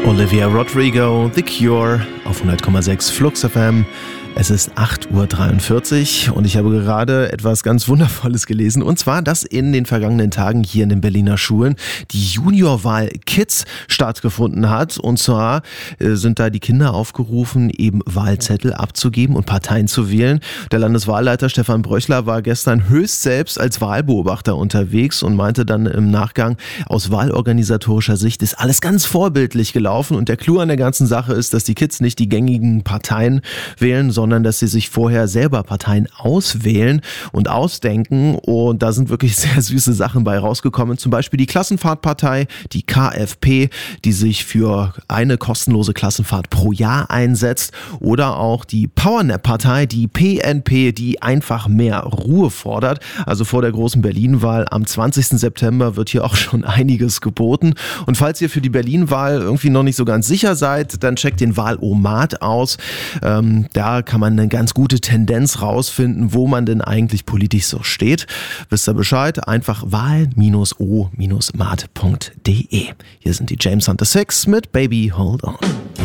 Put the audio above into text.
Olivia Rodrigo, The Cure auf 100,6 Flux FM. Es ist 8:43 Uhr und ich habe gerade etwas ganz Wundervolles gelesen. Und zwar, dass in den vergangenen Tagen hier in den Berliner Schulen die Juniorwahl Kids stattgefunden hat. Und zwar sind da die Kinder aufgerufen, eben Wahlzettel abzugeben und Parteien zu wählen. Der Landeswahlleiter Stefan Bröchler war gestern höchst selbst als Wahlbeobachter unterwegs und meinte dann im Nachgang, aus wahlorganisatorischer Sicht ist alles ganz vorbildlich gelaufen. Und der Clou an der ganzen Sache ist, dass die Kids nicht die gängigen Parteien wählen, sondern dass sie sich vorher selber Parteien auswählen und ausdenken. Und da sind wirklich sehr süße Sachen bei rausgekommen. Zum Beispiel die Klassenfahrtpartei, die KfP, die sich für eine kostenlose Klassenfahrt pro Jahr einsetzt. Oder auch die Powernap-Partei, die PNP, die einfach mehr Ruhe fordert. Also vor der großen Berlin-Wahl am 20. September wird hier auch schon einiges geboten. Und falls ihr für die Berlin-Wahl irgendwie noch nicht so ganz sicher seid, dann checkt den Wahlomat aus. Da kann man eine ganz gute Tendenz rausfinden, wo man denn eigentlich politisch so steht. Wisst ihr Bescheid? Einfach wahl-o-mat.de. Hier sind die James Hunter 6 mit Baby Hold On.